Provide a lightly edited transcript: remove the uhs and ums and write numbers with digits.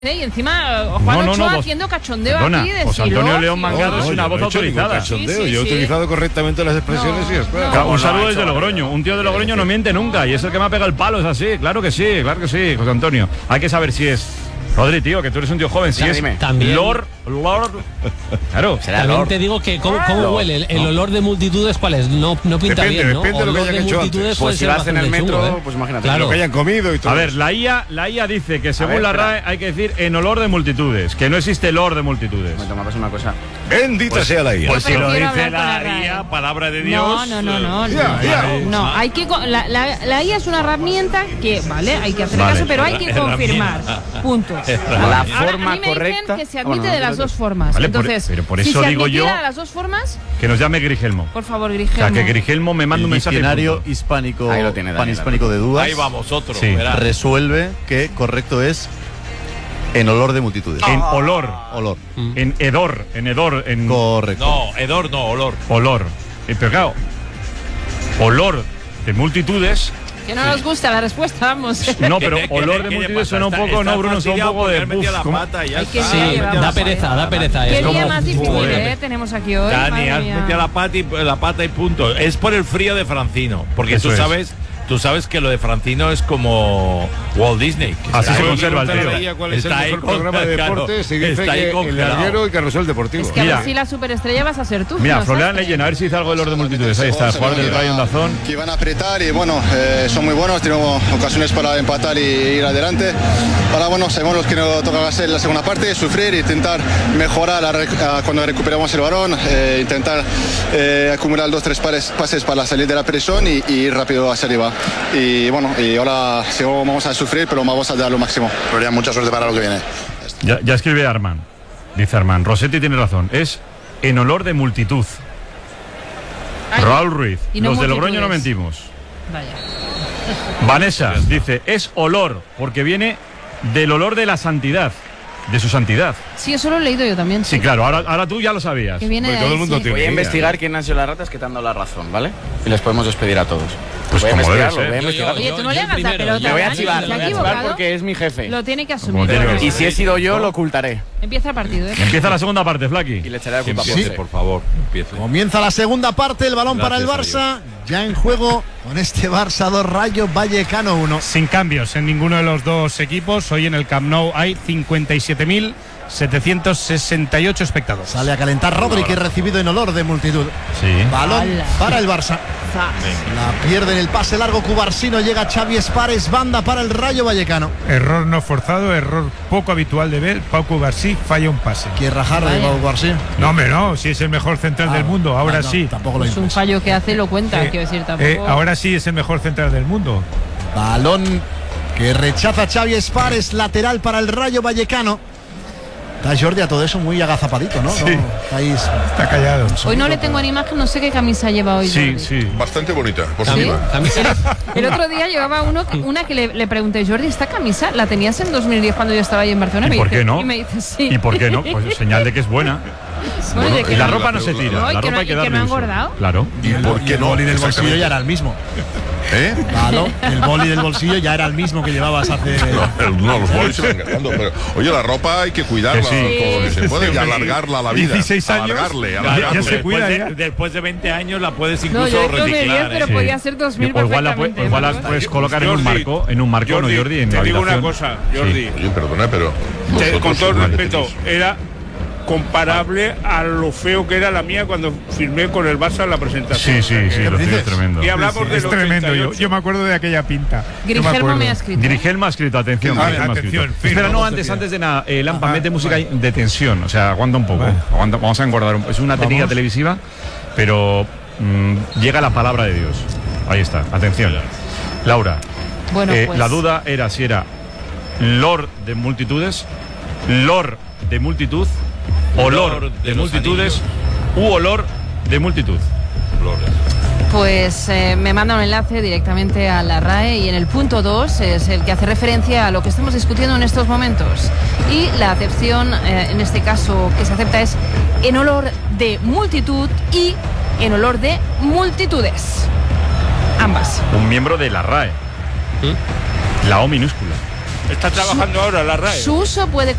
Y encima Juan Ochoa haciendo cachondeo. Perdona, aquí de José Antonio León Mangado es una voz autorizada. Cachondeo. Yo he utilizado correctamente las expresiones y es claro. Un saludo desde Logroño. Un tío de Logroño no miente nunca y es el que me ha pegado el palo, es así. Claro que sí, José Antonio. Hay que saber si es Rodri, tío, que tú eres un tío joven. Si es también. Lord. Claro. También te digo que cómo huele el olor de multitudes, ¿cuál es? No pinta bien, ¿no? Depende de lo que Olor hayan de hecho multitudes antes. puede Pues si ser vas en el bastante metro, chungo, pues imagínate. Claro. Lo que hayan comido y todo. A ver, la IA dice que según ver, la RAE hay que decir en olor de multitudes, que no existe olor de multitudes. Me tomabas una cosa. Bendita sea la IA. Pues Si lo prefiero dice hablar con la la RAE. IA, palabra de Dios. No, hay que la IA es una herramienta que, vale, hay que hacer caso, pero hay que confirmar. Punto. La forma a mí me correcta. dicen que se admite de las dos formas. Vale, Entonces, pero por si eso se digo yo admitiera de las dos formas, que nos llame Grigelmo. por favor, O Grigelmo. sea, que Grigelmo me manda un mensaje. Diccionario hispánico, Ahí lo tiene, Daniel, panhispánico de dudas. Ahí vamos, otro. Sí. verás. Resuelve que correcto es en olor de multitudes. En olor, Olor. en hedor, en Correcto. No, hedor no, olor. olor. Pero claro, olor de multitudes. Que no nos gusta la respuesta, vamos. No, pero ¿Qué olor le de multitudes pasa? suena un poco, no, Bruno, suena un poco de. La pata y ya Ay, qué está. bien Sí, llevamos. da pereza. Qué Es día como, más difícil, joder. tenemos aquí hoy. Dani, madre has mía. metido la pata y punto. Es por el frío de Francino. Porque Eso tú sabes que lo de Francino es como Walt Disney. que Así está se ahí- conserva el tío. La IA, ¿cuál es el Está ahí mejor programa de claro, deportes? Y dice está ahí que el congelado. larguero y Carrusel Deportivo. Es que a Mira. ver si la superestrella vas a ser tú. Mira, no Florian sabes. Leyen, a ver si dice algo del olor de multitudes. Ahí está, jugador del Rayo Ondazón. Que van a apretar y bueno, son muy buenos, tenemos ocasiones para empatar y ir adelante. Ahora bueno, sabemos lo que nos toca hacer en la segunda parte, sufrir, intentar mejorar cuando recuperamos el balón, intentar acumular 2-3 pases para salir de la presión y ir rápido hacia arriba. Y bueno, y ahora sí, vamos a sufrir, pero vamos a dar lo máximo. Florian, mucha suerte para lo que viene. Ya escribe Arman. Dice Arman. Rossetti tiene razón. Es en olor de multitud. Ay, Raúl Ruiz. y no Los de Logroño no multitudes. mentimos. Vaya. Vanessa dice, es olor, porque viene del olor de la santidad, de su santidad. Sí, eso lo he leído yo también. Sí, claro, ahora tú ya lo sabías. Que viene de Todo ahí, el mundo sí. tiene. Voy a investigar quién han sido las ratas que te han dado la razón, ¿vale? Y les podemos despedir a todos. Pues voy a como debe investigarlo, ser. voy a investigarlo. Oye, tú no le hagas la primero, pelota. Me voy a Dani, chivar, se me ha voy a chivar equivocado. porque es mi jefe. Lo tiene que Como asumir. tiene que ¿no? ser. Y si he sido yo, lo ocultaré. Empieza el partido, ¿eh? Empieza la segunda parte, Flaky. Y le echaré la culpa a Empiece, Ponce. por favor, empiece. Comienza la segunda parte, el balón para el Gracias Barça, ya en juego con este Barça 2, Rayo Vallecano 1. Sin cambios en ninguno de los dos equipos. Hoy en el Camp Nou hay 57.768 espectadores. Sale a calentar Rodri, que es recibido en olor de multitud. Sí. Balón ¡Hala! para el Barça. La pierde en el pase largo Cubarsino, llega Xavi Espares, banda para el Rayo Vallecano. Error no forzado, error poco habitual de ver. Pau Cubarsí falla un pase. Quiere rajar de Vaya. Pau Cubarsí. No, hombre, no, si es el mejor central del mundo, ahora No, sí. Tampoco lo Es un impulsa. fallo que hace y lo cuenta, quiero decir, tampoco. Ahora sí es el mejor central del mundo. Balón que rechaza Xavi Espares, lateral para el Rayo Vallecano. Está Jordi a todo eso muy agazapadito, ¿no? Sí. No, estáis... Está callado. Hoy no le tengo en imagen, no sé qué camisa lleva hoy. Sí, Jordi. sí. Bastante bonita, ¿Sí? positiva. El otro día llevaba una que le pregunté, Jordi, ¿esta camisa la tenías en 2010 cuando yo estaba ahí en Barcelona? ¿Y Me por dice- qué no? Y me dice, sí. ¿Y por qué no? Pues señal de que es buena. Bueno, de Y que la no- ropa no se tira. No, y La que ropa no- hay que y que darle no ha uso. engordado. Claro. ¿Y por qué El no? boli del bolsillo Exactamente. ya era el mismo. ¿Eh? Claro, el boli del bolsillo ya era el mismo que llevabas hace... No, los bolis se van ganando. Pero, oye, la ropa hay que cuidarla Que sí. todo lo que se puede y alargarla a la vida. 16 años. Alargarle, Ya alargarle. se cuida ya. Después de 20 años la puedes No, incluso yo creo que reciclar. pero Sí. podía ser 2000 O igual la perfectamente. puedes colocar en un Jordi, marco, ¿no, Jordi? En te la digo una habitación. cosa, Jordi. Oye, perdona, pero... Con vosotros todo el una que respeto, tenéis- era comparable a lo feo que era la mía cuando firmé con el Barça en la presentación. Sí, lo tuyo es tremendo. Y hablamos de Es los tremendo. 38. Yo me acuerdo de aquella pinta. Grigelmo me ha escrito. Grigelmo ha escrito, atención. Vale, Grigelmo ha atención, escrito. firme, Espera, no, vamos de antes de nada, Lampa, Ajá, mete música vale. de tensión, o sea, aguanta un poco. Vale. Vamos a engordar un poco. Es una técnica televisiva, pero llega la palabra de Dios. Ahí está, atención. Laura, Bueno, pues. la duda era si era Lord de multitudes, Lord de multitud, olor de los multitudes u olor de multitud. Pues me manda un enlace directamente a la RAE y en el punto 2 es el que hace referencia a lo que estamos discutiendo en estos momentos. Y la acepción, en este caso, que se acepta es en olor de multitud y en olor de multitudes. Ambas. Un miembro de la RAE. La O minúscula. Está trabajando ahora la RAE. Su uso puede